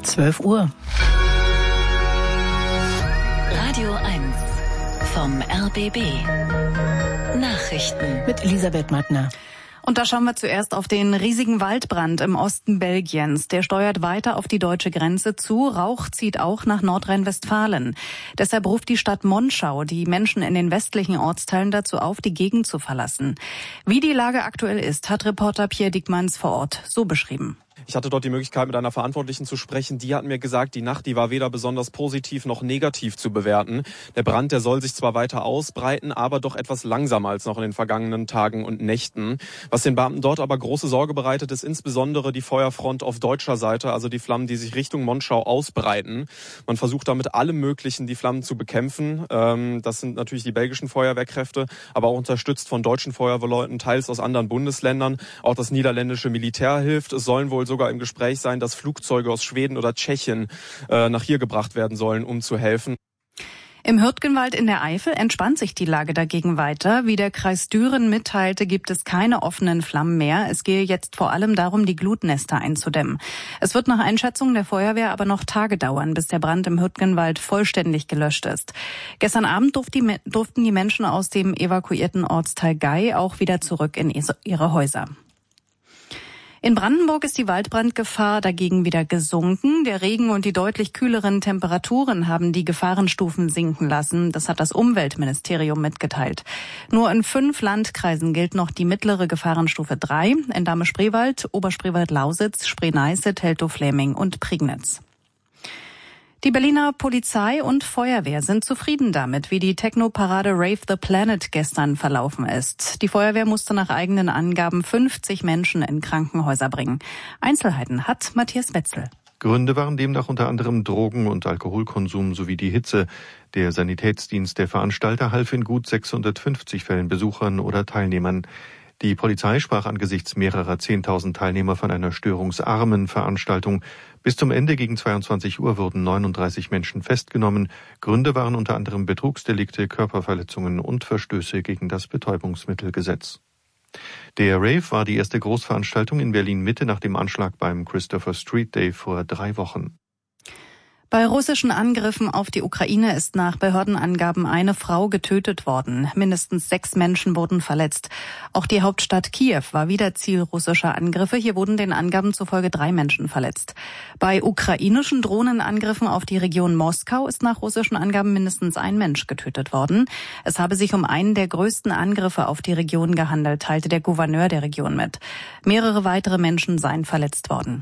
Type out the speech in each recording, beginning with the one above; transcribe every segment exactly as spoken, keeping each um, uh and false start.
zwölf Uhr. Radio eins vom R B B. Nachrichten Mit Elisabeth Mattner. Und da schauen wir zuerst auf den riesigen Waldbrand im Osten Belgiens. Der steuert weiter auf die deutsche Grenze zu. Rauch zieht auch nach Nordrhein-Westfalen. Deshalb ruft die Stadt Monschau die Menschen in den westlichen Ortsteilen dazu auf, die Gegend zu verlassen. Wie die Lage aktuell ist, hat Reporter Pierre Diekmanns vor Ort so beschrieben. Ich hatte dort die Möglichkeit, mit einer Verantwortlichen zu sprechen. Die hat mir gesagt, die Nacht, die war weder besonders positiv noch negativ zu bewerten. Der Brand, der soll sich zwar weiter ausbreiten, aber doch etwas langsamer als noch in den vergangenen Tagen und Nächten. Was den Beamten dort aber große Sorge bereitet, ist insbesondere die Feuerfront auf deutscher Seite, also die Flammen, die sich Richtung Monschau ausbreiten. Man versucht damit alle möglichen, die Flammen zu bekämpfen. Das sind natürlich die belgischen Feuerwehrkräfte, aber auch unterstützt von deutschen Feuerwehrleuten, teils aus anderen Bundesländern. Auch das niederländische Militär hilft. Es sollen wohl sogar im Gespräch sein, dass Flugzeuge aus Schweden oder Tschechien äh, nach hier gebracht werden sollen, um zu helfen. Im Hürtgenwald in der Eifel entspannt sich die Lage dagegen weiter. Wie der Kreis Düren mitteilte, gibt es keine offenen Flammen mehr. Es gehe jetzt vor allem darum, die Glutnester einzudämmen. Es wird nach Einschätzung der Feuerwehr aber noch Tage dauern, bis der Brand im Hürtgenwald vollständig gelöscht ist. Gestern Abend durften die Menschen aus dem evakuierten Ortsteil Gei auch wieder zurück in ihre Häuser. In Brandenburg ist die Waldbrandgefahr dagegen wieder gesunken. Der Regen und die deutlich kühleren Temperaturen haben die Gefahrenstufen sinken lassen. Das hat das Umweltministerium mitgeteilt. Nur in fünf Landkreisen gilt noch die mittlere Gefahrenstufe drei. In Dahme-Spreewald, Oberspreewald-Lausitz, Spree-Neiße, Teltow-Fläming und Prignitz. Die Berliner Polizei und Feuerwehr sind zufrieden damit, wie die Techno-Parade Rave the Planet gestern verlaufen ist. Die Feuerwehr musste nach eigenen Angaben fünfzig Menschen in Krankenhäuser bringen. Einzelheiten hat Matthias Wetzel. Gründe waren demnach unter anderem Drogen- und Alkoholkonsum sowie die Hitze. Der Sanitätsdienst der Veranstalter half in gut sechshundertfünfzig Fällen Besuchern oder Teilnehmern. Die Polizei sprach angesichts mehrerer zehntausend Teilnehmer von einer störungsarmen Veranstaltung. Bis zum Ende gegen zweiundzwanzig Uhr wurden neununddreißig Menschen festgenommen. Gründe waren unter anderem Betrugsdelikte, Körperverletzungen und Verstöße gegen das Betäubungsmittelgesetz. Der Rave war die erste Großveranstaltung in Berlin-Mitte nach dem Anschlag beim Christopher Street Day vor drei Wochen. Bei russischen Angriffen auf die Ukraine ist nach Behördenangaben eine Frau getötet worden. Mindestens sechs Menschen wurden verletzt. Auch die Hauptstadt Kiew war wieder Ziel russischer Angriffe. Hier wurden den Angaben zufolge drei Menschen verletzt. Bei ukrainischen Drohnenangriffen auf die Region Moskau ist nach russischen Angaben mindestens ein Mensch getötet worden. Es habe sich um einen der größten Angriffe auf die Region gehandelt, teilte der Gouverneur der Region mit. Mehrere weitere Menschen seien verletzt worden.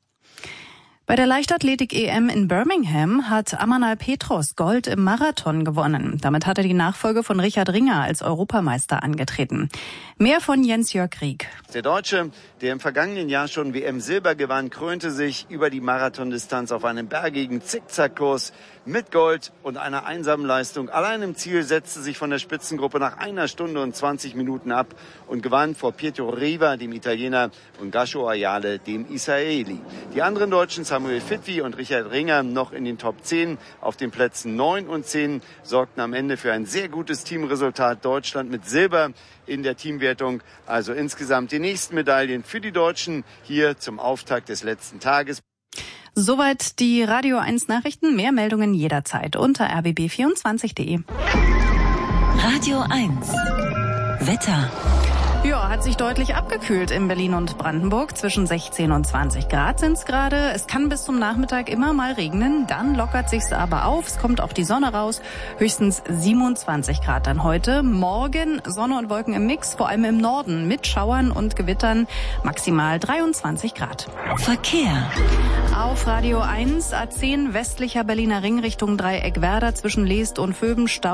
Bei der Leichtathletik-E M in Birmingham hat Amanal Petros Gold im Marathon gewonnen. Damit hat er die Nachfolge von Richard Ringer als Europameister angetreten. Mehr von Jens-Jörg Rieck. Der Deutsche, der im vergangenen Jahr schon W M-Silber gewann, krönte sich über die Marathondistanz auf einem bergigen Zickzackkurs mit Gold und einer einsamen Leistung. Allein im Ziel setzte sich von der Spitzengruppe nach einer Stunde und zwanzig Minuten ab und gewann vor Pietro Riva, dem Italiener, und Gasho Ayale, dem Israeli. Die anderen Deutschen, Samuel Fitwi und Richard Ringer, noch in den Top zehn. Auf den Plätzen neun und zehn sorgten am Ende für ein sehr gutes Teamresultat. Deutschland mit Silber in der Teamwertung. Also insgesamt die nächsten Medaillen für die Deutschen hier zum Auftakt des letzten Tages. Soweit die Radio eins Nachrichten. Mehr Meldungen jederzeit unter r b b vierundzwanzig punkt de. Radio eins Wetter. Ja, hat sich deutlich abgekühlt in Berlin und Brandenburg. Zwischen sechzehn und zwanzig Grad sind's gerade. Es kann bis zum Nachmittag immer mal regnen. Dann lockert sich's aber auf. Es kommt auch die Sonne raus. Höchstens siebenundzwanzig Grad dann heute. Morgen Sonne und Wolken im Mix, vor allem im Norden mit Schauern und Gewittern. Maximal dreiundzwanzig Grad. Verkehr. Auf Radio eins A zehn westlicher Berliner Ring Richtung Dreieck Werder zwischen Leest und Vöben Stau.